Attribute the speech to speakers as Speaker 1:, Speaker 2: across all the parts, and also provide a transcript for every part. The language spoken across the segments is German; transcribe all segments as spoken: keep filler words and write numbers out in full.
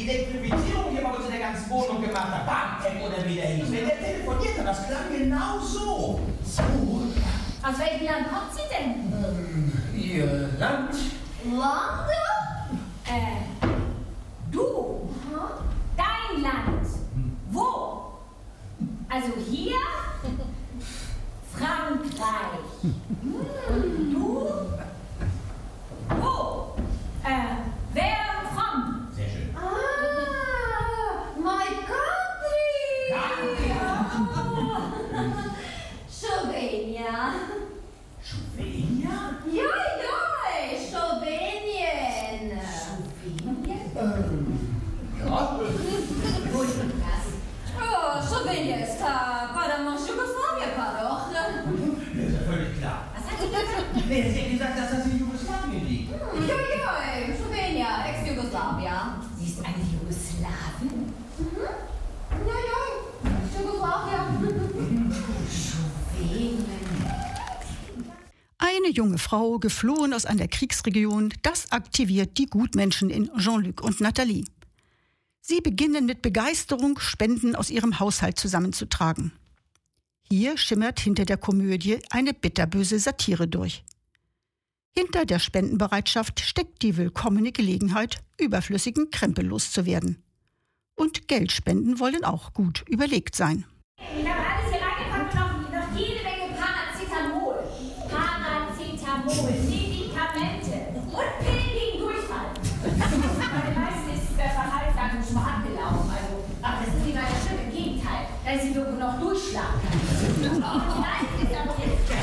Speaker 1: die Elektrifizierung hier bei uns in der ganzen Wohnung gemacht hat. Bartek oder wie der hieß. Wenn der telefonierte, das klang genau so. So?
Speaker 2: Aus welchem Land kommt sie denn?
Speaker 1: Ähm, ihr Land?
Speaker 2: Land? Äh, du? Hm? Dein Land? Hm. Wo? Also hier? Frankreich. Hm. Du? Wo? Äh, where from?
Speaker 1: Sehr schön.
Speaker 2: Ah, my country!
Speaker 1: Country!
Speaker 2: Slovenia.
Speaker 1: Slovenia?
Speaker 2: Ja, ja, Slowenien. Slowenien?
Speaker 1: Ähm, ja.
Speaker 2: Wo ist das? Oh, Slowenien ist da, Padamon, Jugoslawien, doch.
Speaker 1: Das ist ja völlig klar.
Speaker 2: Was hat sie gesagt?
Speaker 1: Nee, sie hat gesagt, dass das in Jugoslawien liegt.
Speaker 2: Hm, ja, ja, Slowenien, Ex-Jugoslawien. Sie ist eine Jugoslawin? Mhm. Ja, ja, Jugoslawien. Slowenien.
Speaker 3: Eine junge Frau, geflohen aus einer Kriegsregion, das aktiviert die Gutmenschen in Jean-Luc und Nathalie. Sie beginnen mit Begeisterung, Spenden aus ihrem Haushalt zusammenzutragen. Hier schimmert hinter der Komödie eine bitterböse Satire durch. Hinter der Spendenbereitschaft steckt die willkommene Gelegenheit, überflüssigen Krempel loszuwerden. Und Geldspenden wollen auch gut überlegt sein.
Speaker 2: Ich habe alles hier reingepackt und noch, noch jede Menge Paracetamol. Paracetamol, Medikamente und Pillen gegen Durchfall. Meine meiste ist der Verhaltsdatum schon mal abgelaufen. Also, ach, das ist wie bei der Stimme. Im Gegenteil, da ist sie nur noch durchschlagen. Und nein, ist aber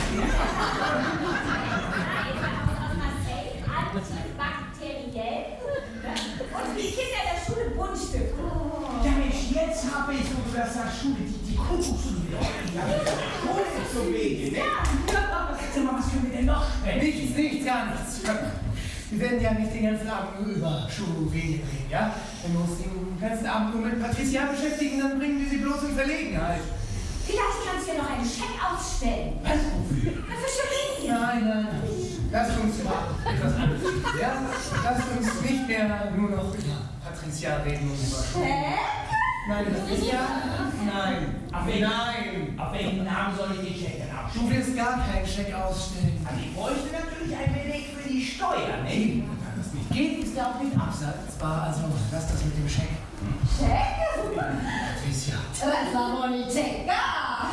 Speaker 2: antibakteriell. Und die Kinder der Schule Buntstück.
Speaker 1: Ja Mensch, jetzt habe ich, wo du das sagst, Schule, die, die Kuckucksschule wieder. Ja, Schule ist so wenig, ne?
Speaker 2: Ja.
Speaker 1: Sag mal, was können wir denn noch spenden?
Speaker 4: Nichts, nichts, gar nichts. Wir werden ja nicht den ganzen Abend nur über Schuhwege reden, ja? Wenn wir uns den ganzen Abend nur mit Patricia beschäftigen, dann bringen wir sie bloß in Verlegenheit.
Speaker 2: Vielleicht kannst du ja noch einen Scheck ausstellen.
Speaker 1: Was? Wofür?
Speaker 2: Für Slowenien.
Speaker 4: Nein, nein, nein. Lasst uns mal etwas anderes. Ja? Lasst uns nicht mehr nur noch über Patricia reden und über
Speaker 2: Hä?
Speaker 4: Nein, Patricia? Nein.
Speaker 1: Auf welchen,
Speaker 4: Nein.
Speaker 1: auf welchen Namen soll ich den Scheck denn
Speaker 4: Du
Speaker 1: abstellen?
Speaker 4: willst gar keinen Scheck ausstellen.
Speaker 1: Also ich bräuchte natürlich ein Beleg für die Steuer, ne?
Speaker 4: Wenn das nicht geht, ist ja auch nicht absetzbar. Also lass das mit dem Scheck.
Speaker 2: Scheck?
Speaker 4: Patricia.
Speaker 2: Das war wohl nicht Checker.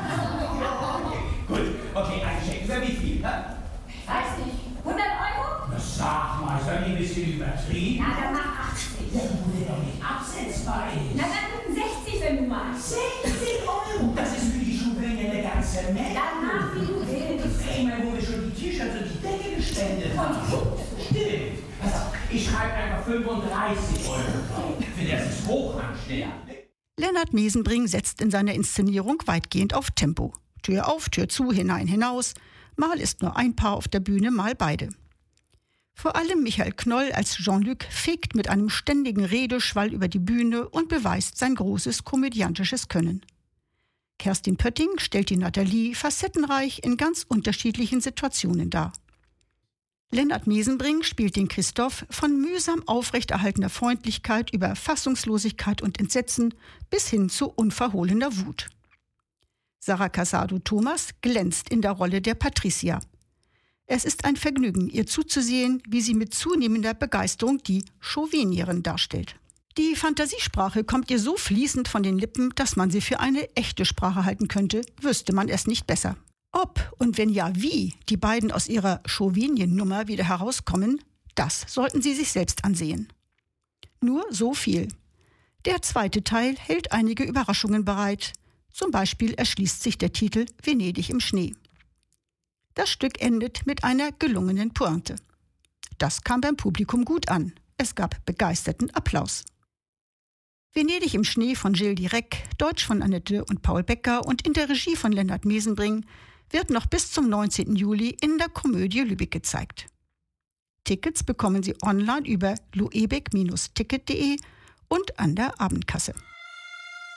Speaker 1: Gut, okay, ein Scheck. Über wie viel, ne?
Speaker 2: Weiß nicht. hundert Euro?
Speaker 1: Na sag mal, ist das nicht ein bisschen übertrieben?
Speaker 2: Ja, dann mach achtzig.
Speaker 1: Ja, wo der doch nicht absetzbar ist.
Speaker 2: Na, dann sechzig, wenn du magst.
Speaker 1: sechzig Euro! Das ist für die Schuhwege eine ganze Menge.
Speaker 2: Dann mach, wie du willst.
Speaker 1: Einmal wurde schon die T-Shirts und die Decke gespendet.
Speaker 2: Und gut.
Speaker 1: Stimmt. Also, ich schreibe einfach fünfunddreißig Euro drauf. Für das ist hochanständig.
Speaker 3: Lennart Mesenbring setzt in seiner Inszenierung weitgehend auf Tempo. Tür auf, Tür zu, hinein, hinaus. Mal ist nur ein Paar auf der Bühne, mal beide. Vor allem Michael Knoll als Jean-Luc fegt mit einem ständigen Redeschwall über die Bühne und beweist sein großes komödiantisches Können. Kerstin Pötting stellt die Nathalie facettenreich in ganz unterschiedlichen Situationen dar. Lennart Mesenbring spielt den Christoph von mühsam aufrechterhaltener Freundlichkeit über Fassungslosigkeit und Entsetzen bis hin zu unverhohlener Wut. Sarah Casado-Thomas glänzt in der Rolle der Patricia. Es ist ein Vergnügen, ihr zuzusehen, wie sie mit zunehmender Begeisterung die Chauvenierin darstellt. Die Fantasiesprache kommt ihr so fließend von den Lippen, dass man sie für eine echte Sprache halten könnte, wüsste man es nicht besser. Ob und wenn ja, wie die beiden aus ihrer Chauvenien-Nummer wieder herauskommen, das sollten sie sich selbst ansehen. Nur so viel. Der zweite Teil hält einige Überraschungen bereit. Zum Beispiel erschließt sich der Titel Venedig im Schnee. Das Stück endet mit einer gelungenen Pointe. Das kam beim Publikum gut an. Es gab begeisterten Applaus. Venedig im Schnee von Gilles Direc, Deutsch von Annette und Paul Becker und in der Regie von Lennart Mesenbring wird noch bis zum neunzehnten Juli in der Komödie Lübeck gezeigt. Tickets bekommen Sie online über luebeck Bindestrich ticket punkt de und an der Abendkasse.